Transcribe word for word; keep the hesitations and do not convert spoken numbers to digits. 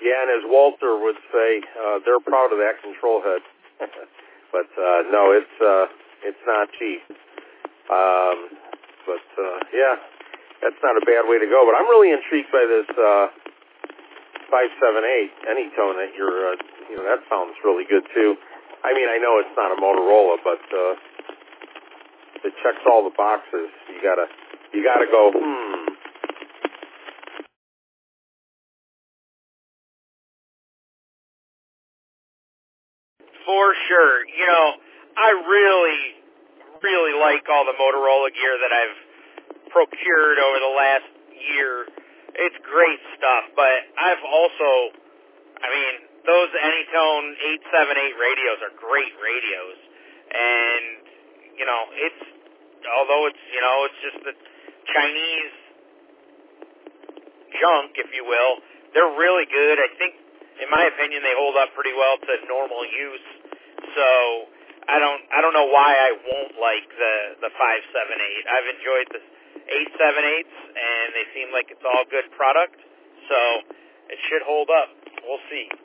Yeah, and as Walter would say, uh, they're proud of that control head. But uh, no, it's uh, it's not cheap. Um, but uh, yeah, that's not a bad way to go. But I'm really intrigued by this uh, five seven eight Anytone that you're, uh, you know, that sounds really good too. I mean, I know it's not a Motorola, but uh, it checks all the boxes. You gotta, you gotta go. Hmm. For sure. You know, I really, really like all the Motorola gear that I've procured over the last year. It's great stuff, but I've also, I mean, those Anytone eight seventy-eight radios are great radios. And, you know, it's, although it's, you know, it's just the Chinese junk, if you will, they're really good. I think, in my opinion, they hold up pretty well to normal use. So I don't I don't know why I won't like the the five seven eight. I've enjoyed the eight seventy-eights, and they seem like it's all good product. So it should hold up. We'll see.